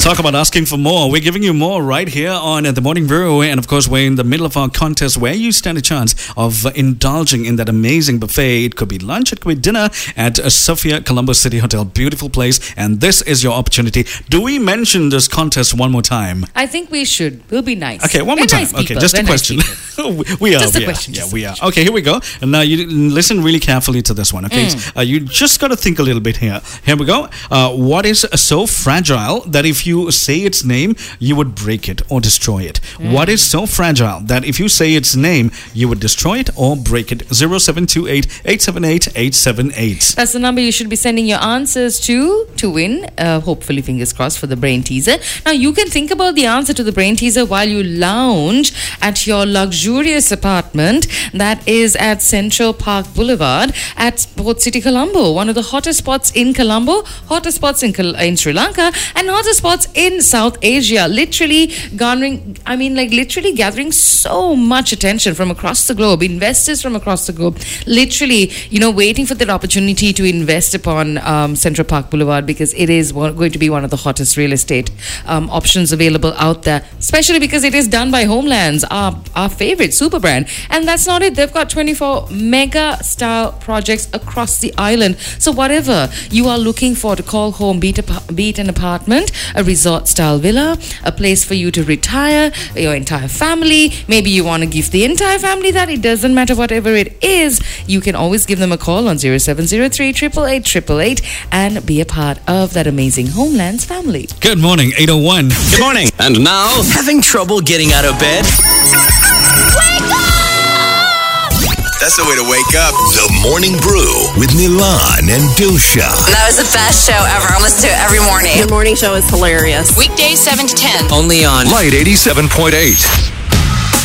Talk about asking for more. We're giving you more right here on The Morning Brew. And of course, we're in the middle of our contest where you stand a chance of indulging in that amazing buffet. It could be lunch, it could be dinner at Sophia Colombo City Hotel. Beautiful place. And this is your opportunity. Do we mention this contest one more time? I think we should. We'll be nice. Okay, one more time. Nice Okay, just a question. we are. We are. Okay, here we go. And now you listen really carefully to this one. Okay, you just got to think a little bit here. Here we go. What is so fragile that if you say its name, you would break it or destroy it? What is so fragile that if you say its name, you would destroy it or break it? 0728 878 878. That's the number you should be sending your answers to win. Hopefully, fingers crossed, for the brain teaser. Now, you can think about the answer to the brain teaser while you lounge at your luxurious apartment that is at Central Park Boulevard at Port City, Colombo. One of the hottest spots in Colombo, hottest spots in Sri Lanka, and hottest spots in South Asia. Literally gathering so much attention from across the globe, investors from across the globe, literally, waiting for that opportunity to invest upon Central Park Boulevard, because it is going to be one of the hottest real estate options available out there, especially because it is done by Homelands, our favorite super brand. And that's not it. They've got 24 mega style projects across the island. So whatever you are looking for to call home, be it an apartment, a resort style villa, a place for you to retire, your entire family, maybe you want to give the entire family that, it doesn't matter, whatever it is, you can always give them a call on 0703 888 888 and be a part of that amazing Homelands family. Good morning, 801. Good morning. And now, having trouble getting out of bed? Wake up! That's the way to wake up. The Morning Brew with Milan and Dusha. That was the best show ever. I listen to it every morning. The morning show is hilarious. Weekdays 7 to 10. Only on Light 87.8.